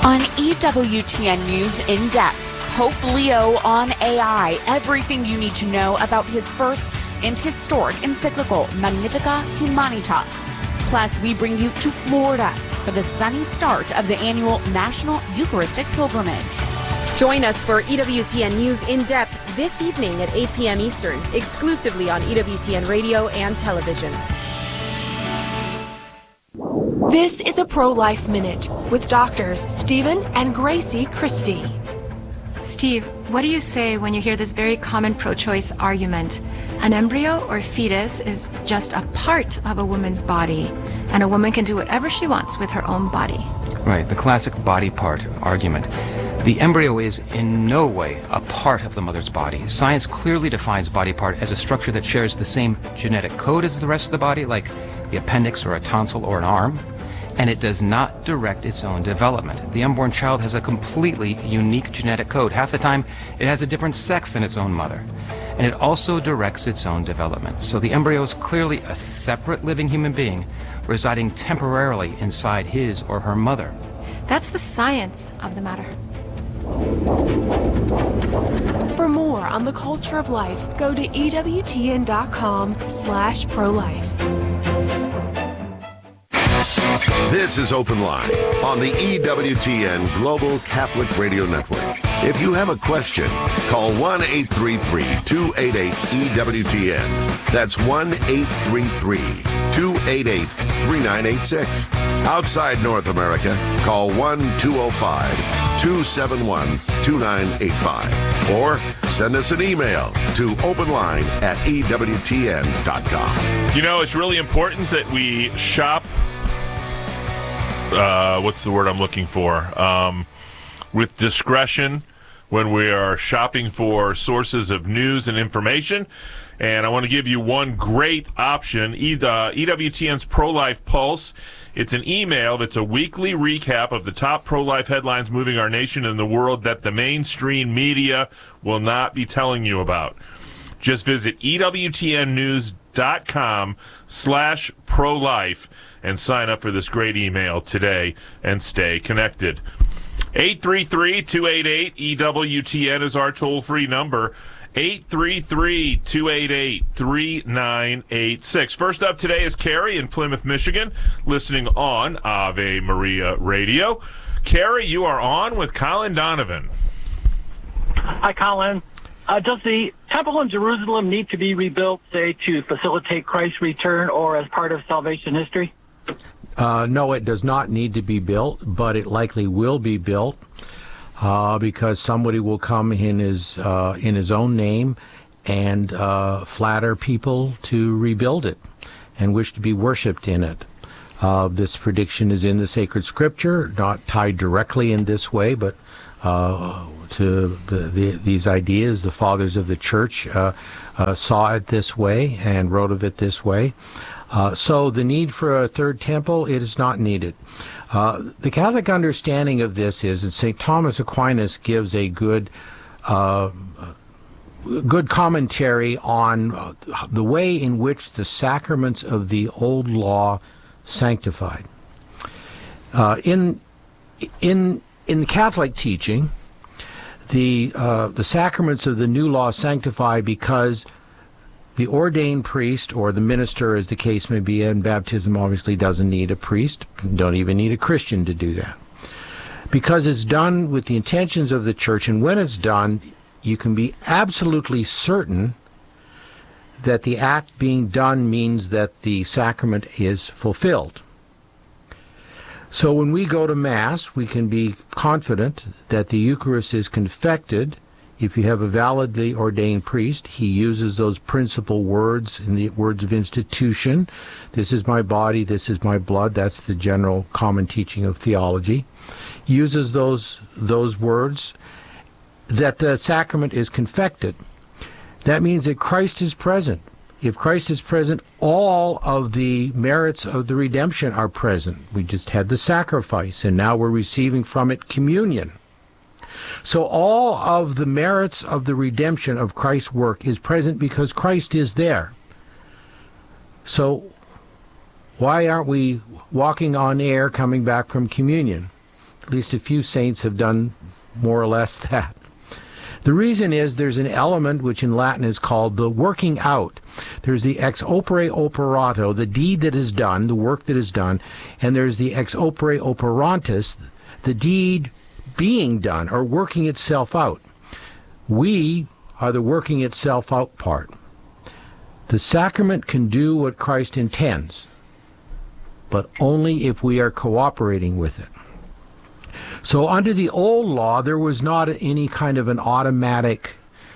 On EWTN News In Depth, Pope Leo on AI, everything you need to know about his first and historic encyclical, Magnificat Humanitas. Plus, we bring you to Florida for the sunny start of the annual National Eucharistic Pilgrimage. Join us for EWTN News In Depth this evening at 8 p.m. Eastern, exclusively on EWTN Radio and Television. This is a Pro-Life Minute with doctors Stephen and Gracie Christie. Steve, what do you say when you hear this very common pro-choice argument? An embryo or fetus is just a part of a woman's body, and a woman can do whatever she wants with her own body. Right, the classic body part argument. The embryo is in no way a part of the mother's body. Science clearly defines body part as a structure that shares the same genetic code as the rest of the body, like the appendix or a tonsil or an arm, and it does not direct its own development. The unborn child has a completely unique genetic code. Half the time, it has a different sex than its own mother, and it also directs its own development. So the embryo is clearly a separate living human being residing temporarily inside his or her mother. That's the science of the matter. For more on the culture of life, go to EWTN.com/pro-life. This is Open Line on the EWTN Global Catholic Radio Network. If you have a question, call 1-833-288-EWTN. That's 1-833-288-3986. Outside North America, call 1-205-271-2985. Or send us an email to openline@EWTN.com. You know, it's really important that we shop. What's the word I'm looking for? With discretion when we are shopping for sources of news and information. And I want to give you one great option, EWTN's Pro-Life Pulse. It's an email that's a weekly recap of the top pro-life headlines moving our nation and the world that the mainstream media will not be telling you about. Just visit EWTNnews.com/pro-life and sign up for this great email today and stay connected. 833-288-EWTN is our toll-free number. 833-288-3986. First up today is Carrie in Plymouth, Michigan, listening on Ave Maria Radio. Carrie, you are on with Colin Donovan. Hi, Colin. Does the temple in Jerusalem need to be rebuilt, say, to facilitate Christ's return or as part of salvation history? No, it does not need to be built, but it likely will be built because somebody will come in his own name and flatter people to rebuild it and wish to be worshipped in it. This prediction is in the sacred scripture, not tied directly in this way, but to these ideas. The fathers of the church saw it this way and wrote of it this way. So the need for a third temple, it is not needed. The Catholic understanding of this is that St. Thomas Aquinas gives a good commentary on the way in which the sacraments of the old law sanctified. In the Catholic teaching, the sacraments of the new law sanctify because the ordained priest, or the minister as the case may be, and baptism obviously doesn't need a priest, don't even need a Christian to do that. Because it's done with the intentions of the church, and when it's done, you can be absolutely certain that the act being done means that the sacrament is fulfilled. So when we go to Mass, we can be confident that the Eucharist is confected. If you have a validly ordained priest, he uses those principal words in the words of institution. This is my body, this is my blood. That's the general common teaching of theology. Uses those words, that the sacrament is confected. That means that Christ is present. If Christ is present, all of the merits of the redemption are present. We just had the sacrifice, and now we're receiving from it communion. So all of the merits of the redemption of Christ's work is present because Christ is there. So why aren't we walking on air coming back from communion? At least a few saints have done more or less that. The reason is there's an element which in Latin is called the working out. There's the ex opere operato, the deed that is done, the work that is done, and there's the ex opere operantis, the deed being done or working itself out. We are the working itself out part. The sacrament can do what Christ intends, but only if we are cooperating with it. So under the old law, there was not any kind of an automatic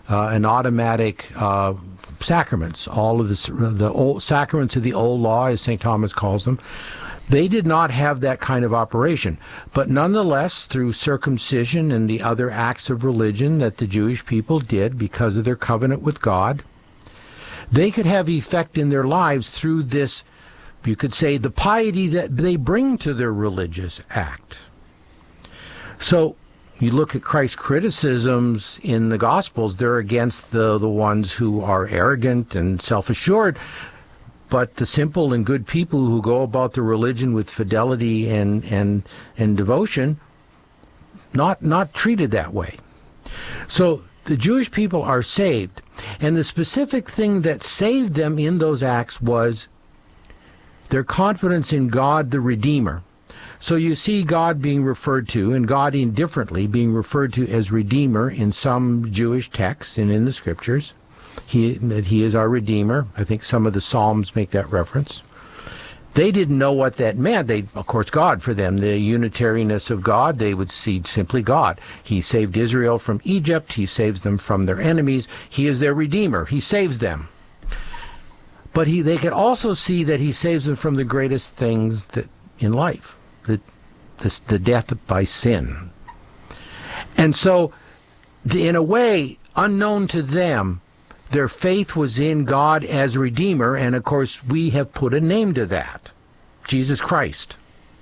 sacraments. All of the old sacraments of the old law, as St. Thomas calls them, they did not have that kind of operation. But nonetheless, through circumcision and the other acts of religion that the Jewish people did because of their covenant with God, they could have effect in their lives through this, you could say, the piety that they bring to their religious act. So you look at Christ's criticisms in the Gospels, they're against the ones who are arrogant and self-assured, but the simple and good people who go about the religion with fidelity and devotion, not treated that way. So the Jewish people are saved, and the specific thing that saved them in those acts was their confidence in God the Redeemer. So you see God being referred to, and God indifferently being referred to as Redeemer in some Jewish texts and in the Scriptures. That He is our Redeemer. I think some of the Psalms make that reference. They didn't know what that meant. Of course, God for them, the unitariness of God, they would see simply God. He saved Israel from Egypt. He saves them from their enemies. He is their Redeemer. He saves them. But they could also see that He saves them from the greatest things in life. The death by sin. And so, in a way, unknown to them, their faith was in God as Redeemer, and of course we have put a name to that, Jesus Christ.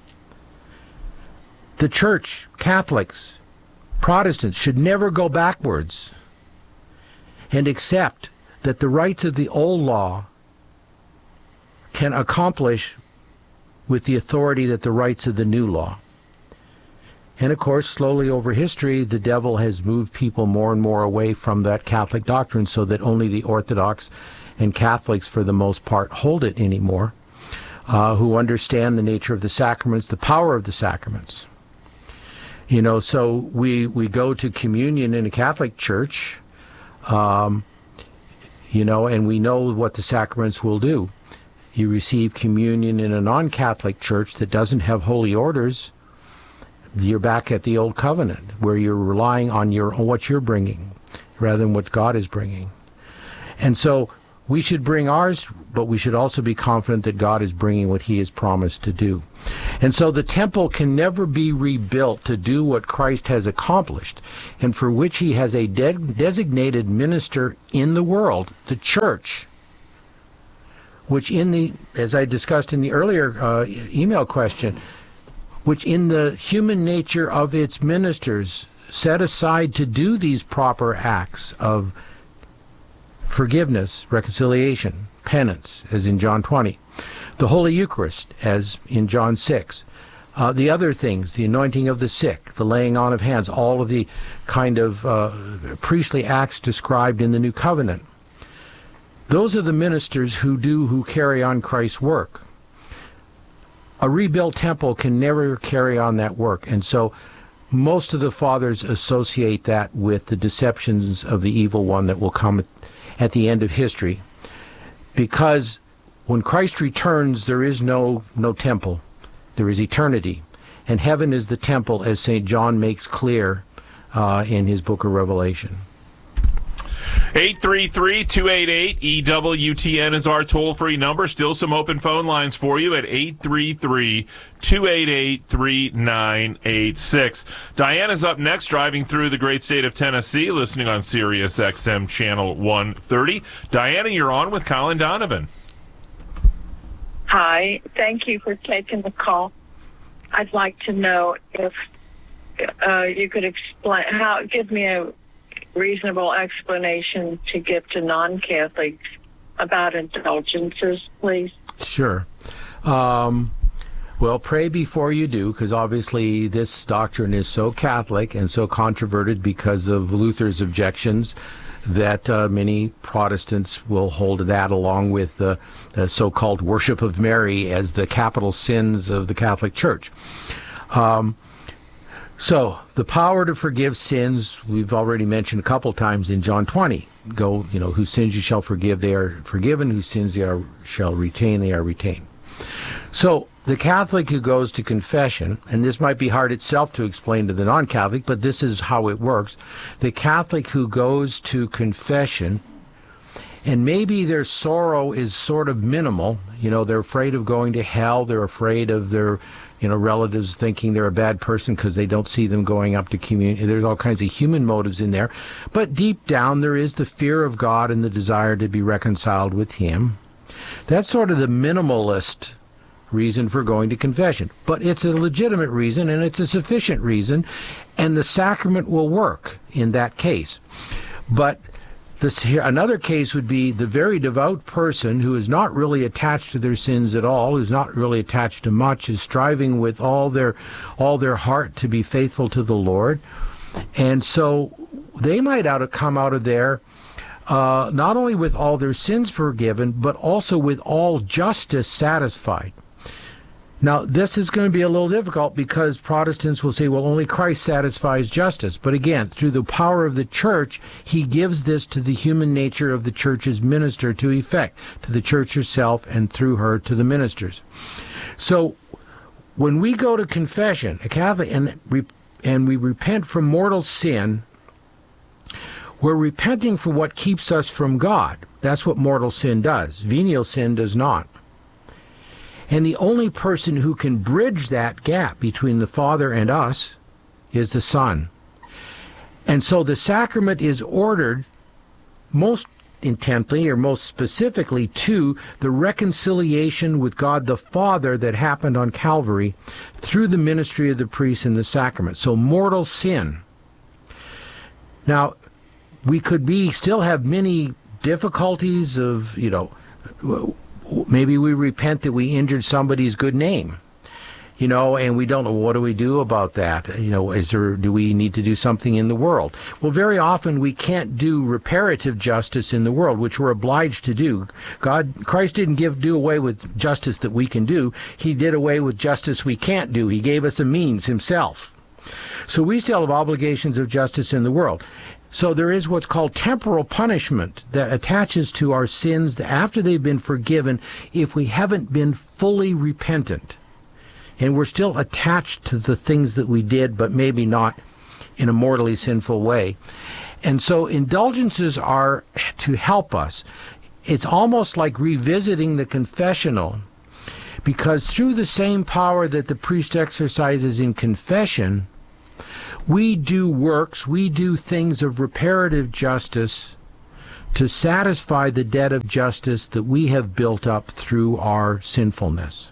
The Church, Catholics, Protestants should never go backwards and accept that the rites of the old law can accomplish with the authority that the rites of the new law. And of course, slowly over history, the devil has moved people more and more away from that Catholic doctrine so that only the Orthodox and Catholics, for the most part, hold it anymore, who understand the nature of the sacraments, the power of the sacraments. You know, so we go to communion in a Catholic church, and we know what the sacraments will do. You receive communion in a non-Catholic church that doesn't have holy orders, you're back at the old covenant, where you're relying on what you're bringing rather than what God is bringing. And so we should bring ours, but we should also be confident that God is bringing what He has promised to do. And so the temple can never be rebuilt to do what Christ has accomplished, and for which He has a designated minister in the world, the church, which as I discussed in the earlier email question, which in the human nature of its ministers set aside to do these proper acts of forgiveness, reconciliation, penance, as in John 20, the Holy Eucharist, as in John 6, the other things, the anointing of the sick, the laying on of hands, all of the kind of priestly acts described in the New Covenant. Those are the ministers who carry on Christ's work. A rebuilt temple can never carry on that work, and so most of the fathers associate that with the deceptions of the evil one that will come at the end of history. Because when Christ returns, there is no temple. There is eternity. And heaven is the temple, as St. John makes clear in his book of Revelation. 833-288-EWTN is our toll-free number. Still some open phone lines for you at 833-288-3986. Diana's up next, driving through the great state of Tennessee, listening on Sirius XM Channel 130. Diana, you're on with Colin Donovan. Hi. Thank you for taking the call. I'd like to know if you could give me a reasonable explanation to give to non-Catholics about indulgences, please. Sure. Well, pray before you do, because obviously this doctrine is so Catholic and so controverted because of Luther's objections that many Protestants will hold to that, along with the so-called worship of Mary as the capital sins of the Catholic Church. So the power to forgive sins, we've already mentioned a couple times in John 20. Go, whose sins you shall forgive, they are forgiven. Whose sins you shall retain, they are retained. So the Catholic who goes to confession, and this might be hard itself to explain to the non-Catholic, but this is how it works. The Catholic who goes to confession, and maybe their sorrow is sort of minimal, they're afraid of going to hell, they're afraid of their relatives thinking they're a bad person because they don't see them going up to communion. There's all kinds of human motives in there. But deep down, there is the fear of God and the desire to be reconciled with Him. That's sort of the minimalist reason for going to confession. But it's a legitimate reason, and it's a sufficient reason, and the sacrament will work in that case. But another case would be the very devout person who is not really attached to their sins at all, who's not really attached to much, is striving with all their heart to be faithful to the Lord. And so they might come out of there not only with all their sins forgiven, but also with all justice satisfied. Now, this is going to be a little difficult because Protestants will say, well, only Christ satisfies justice. But again, through the power of the Church, He gives this to the human nature of the Church's minister to effect, to the Church herself, and through her to the ministers. So when we go to confession, a Catholic, and we repent from mortal sin, we're repenting for what keeps us from God. That's what mortal sin does. Venial sin does not. And the only person who can bridge that gap between the Father and us is the Son. And so the sacrament is ordered most intently or most specifically to the reconciliation with God the Father that happened on Calvary through the ministry of the priest in the sacrament. So mortal sin. Now, we could still have many difficulties of, maybe we repent that we injured somebody's good name, and we don't know, what do we do about that? Do we need to do something in the world? Well, very often we can't do reparative justice in the world, which we're obliged to do. Christ didn't do away with justice that we can do. He did away with justice we can't do. He gave us a means Himself. So we still have obligations of justice in the world. So there is what's called temporal punishment that attaches to our sins after they've been forgiven if we haven't been fully repentant. And we're still attached to the things that we did, but maybe not in a mortally sinful way. And so indulgences are to help us. It's almost like revisiting the confessional, because through the same power that the priest exercises in confession, we do works, we do things of reparative justice to satisfy the debt of justice that we have built up through our sinfulness.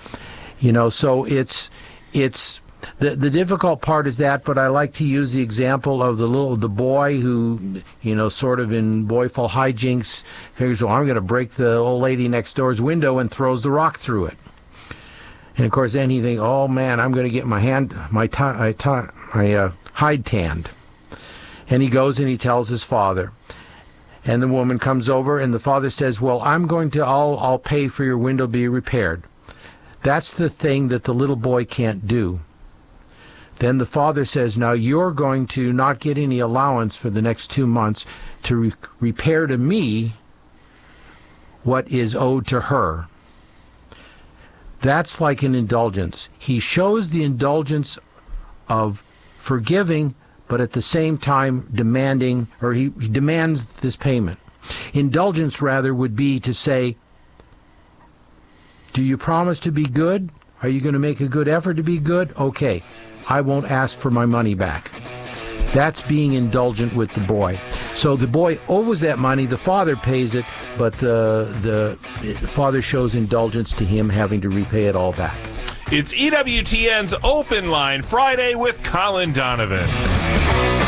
So it's the difficult part is that, but I like to use the example of the boy who, sort of in boyful hijinks, figures, well, I'm going to break the old lady next door's window, and throws the rock through it. And of course, then he thinks, oh man, I'm going to get my hide tanned. And he goes and he tells his father. And the woman comes over, and the father says, well, I'll pay for your window to be repaired. That's the thing that the little boy can't do. Then the father says, now you're going to not get any allowance for the next 2 months to repair to me what is owed to her. That's like an indulgence. He shows the indulgence of forgiving, but at the same time demanding, or he demands this payment. Indulgence, rather, would be to say, do you promise to be good? Are you going to make a good effort to be good? Okay, I won't ask for my money back. That's being indulgent with the boy. So the boy owes that money, the father pays it, but the father shows indulgence to him having to repay it all back. It's EWTN's Open Line Friday with Colin Donovan.